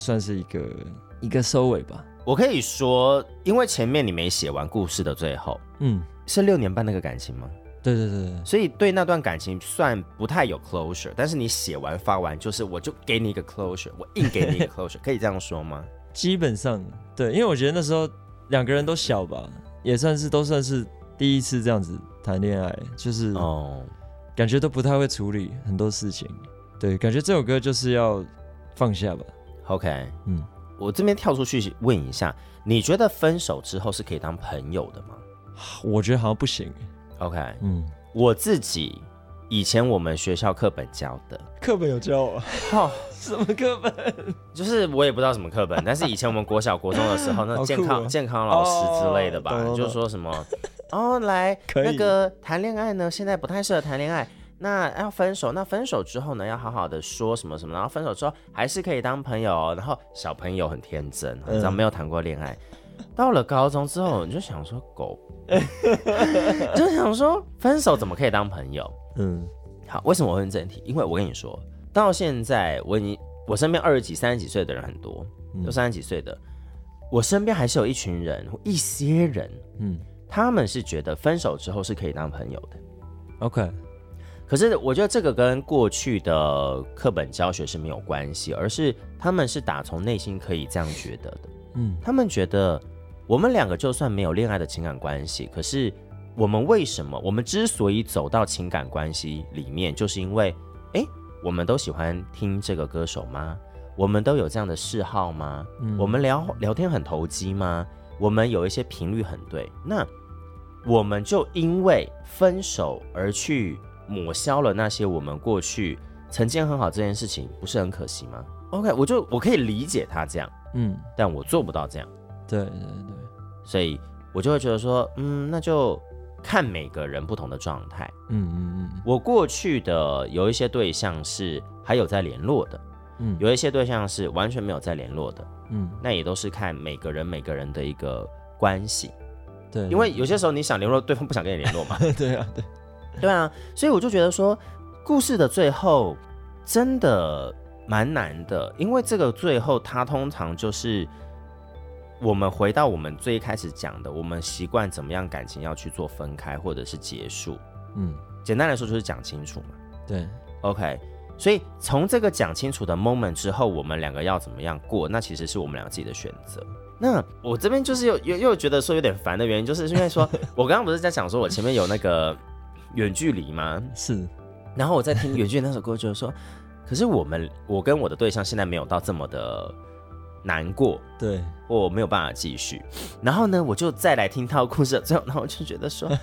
算是一个收尾吧。 我可以说，因为前面你没写完故事的最后，是6年半那个感情吗？ 对对对对， 所以对那段感情算不太有 closure， 但是你写完发完，就是我就给你一个 closure， 我硬给你一个 closure， 可以这样说吗？ 基本上对，因为我觉得那时候2个人都小吧，也都算是第一次这样子谈恋爱，就是感觉都不太会处理很多事情。对，感觉这首歌就是要放下吧。 OK， 我这边跳出去问一下，你觉得分手之后是可以当朋友的吗？ 我觉得好像不行。 OK，我自己以前我们学校课本教的， 课本有教啊？什么课本？ 就是我也不知道什么课本，但是以前我们国小国中的时候，那健康老师之类的吧，就说什么来那个谈恋爱呢，现在不太适合谈恋爱。那要分手，那分手之后呢，要好好的说什么什么，然后分手之后还是可以当朋友。然后小朋友很天真，你知道没有谈过恋爱。到了高中之后，你就想说就想说分手怎么可以当朋友？好，为什么我会问这题？因为我跟你说，到现在我身边20几、30几岁的人很多，都30几岁的，我身边还是有一群人，一些人，他们是觉得分手之后是可以当朋友的。 OK。 可是我觉得这个跟过去的课本教学是没有关系，而是他们是打从内心可以这样觉得的。他们觉得我们2个就算没有恋爱的情感关系，可是我们之所以走到情感关系里面，就是因为我们都喜欢听这个歌手吗？我们都有这样的嗜好吗？我们聊天很投机吗？我们有一些频率很对，那我们就因为分手而去抹消了那些我们过去曾经很好这件事情，不是很可惜吗？ OK， 我可以理解他这样，但我做不到这样。 对对对， 所以我就会觉得说，那就看每个人不同的状态。我过去的有一些对象是还有在联络的，有一些对象是完全没有在联络的，那也都是看每个人的一个关系。 对， 因为有些时候你想联络，对方不想跟你联络嘛。 对啊， 对啊，所以我就觉得说，故事的最后真的蛮难的，因为这个最后它通常就是我们回到我们最一开始讲的，我们习惯怎么样感情要去做分开或者是结束。简单来说就是讲清楚嘛。 对 ，OK， 所以从这个讲清楚的 moment 之后，我们2个要怎么样过，那其实是我们2个自己的选择。那我这边就是又觉得说有点烦的原因，就是因为说我刚刚不是在讲说我前面有那个远距离吗？ 是。 然后我在听远距离那首歌，就是说，可是我跟我的对象现在没有到这么的难过， 对， 我没有办法继续。然后呢，我就再来听他的故事的最后，然后我就觉得说，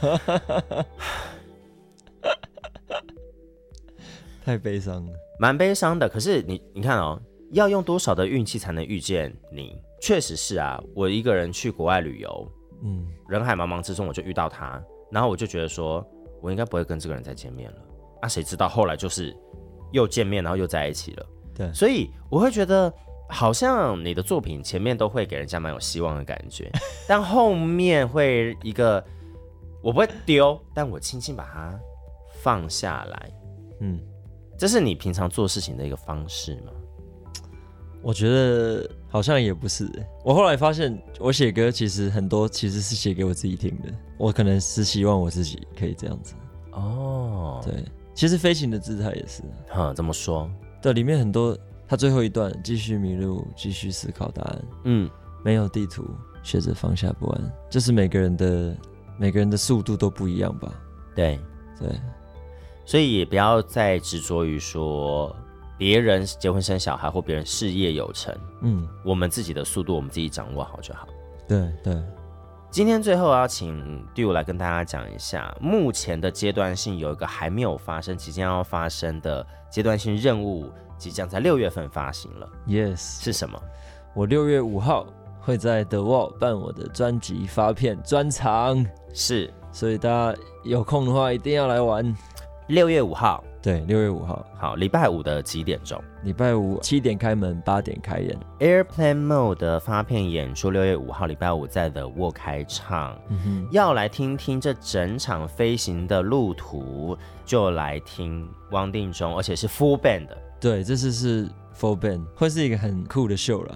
太悲伤了， 蛮悲伤的。可是你看哦，要用多少的运气才能遇见你？确实是啊，我一个人去国外旅游，人海茫茫之中我就遇到他，然后我就觉得说，我应该不会跟这个人再见面了。啊，谁知道后来就是又见面，然后又在一起了。 对， 所以我会觉得，好像你的作品前面都会给人家蛮有希望的感觉，但后面会一个，我不会丢，但我轻轻把它放下来。这是你平常做事情的一个方式吗？ 我觉得好像也不是。我后来发现，我写歌其实很多其实是写给我自己听的。我可能是希望我自己可以这样子。对，其实飞行的姿态也是。 怎么说？ 对，里面很多，他最后一段继续迷路，继续思考答案。没有地图，学着放下不安，就是每个人的速度都不一样吧？ 对，所以也不要再执着于说别人结婚生小孩或别人事业有成，我们自己的速度我们自己掌握好就好。 对。 今天最后要请Dio来跟大家讲一下，目前的阶段性有一个还没有发生，即将要发生的阶段性任务，即将在6月份发行了。 Yes， 是什么？ 我6月5号会在 The Wall 办我的专辑发片专场， 是， 所以大家有空的话一定要来玩。 6月5号， 对，6月5号， 好，礼拜五的几点钟？ 礼拜五7点开门，8点开演。 Airplane Mode 的发片演出6月5号礼拜五在 The Wall 开唱，要来听听这整场飞行的路途，就来听汪定中，而且是 full band 的。 对，这次是 full band，会是一个很酷的秀啦。